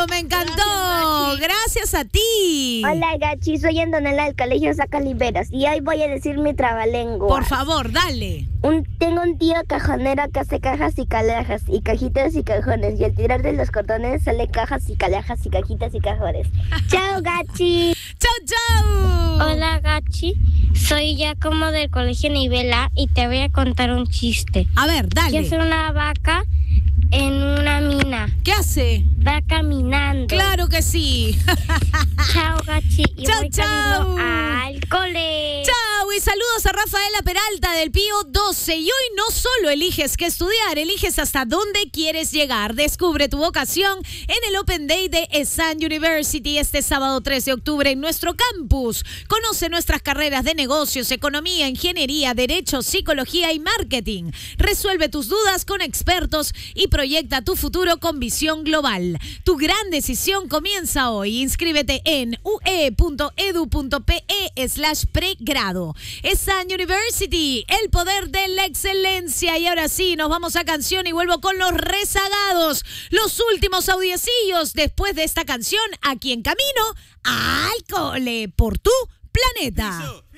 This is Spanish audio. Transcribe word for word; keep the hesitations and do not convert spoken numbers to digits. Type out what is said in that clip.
me encantó. Gracias, Gracias a ti. Hola, Gachi, soy Antonella del Colegio Sacaliberas y hoy voy a decir mi trabalengua. Por favor, dale. Un, tengo un tío cajonero que hace cajas y calajas y cajitas y cajones y al tirar de los cordones sale cajas y calajas y cajitas y cajones. Chao, Gachi. Chao, chao. Hola, Gachi. Soy Giacomo del Colegio Nivela y te voy a contar un chiste. A ver, dale. ¿Qué hace una vaca en una mina? ¿Qué hace? Va caminando. Claro que sí. Chao, Gachi. Y chao, voy chao. al cole. Chao, y saludos a Rafaela Peralta del Pío doce. Y hoy no solo eliges qué estudiar, eliges hasta dónde quieres llegar. Descubre tu vocación en el Open Day de ESAN University este sábado tres de octubre en nuestro campus. Conoce nuestras carreras de negocios, economía, ingeniería, derecho, psicología y marketing. Resuelve tus dudas con expertos y proyecta tu futuro con visión global. Tu gran decisión comienza hoy. Inscríbete en ue.edu.pe slash pregrado. ESAN University, el poder de la excelencia. Y ahora sí, nos vamos a canción y vuelvo con los rezagados. Los últimos audiecillos después de esta canción aquí en camino al cole por tu planeta.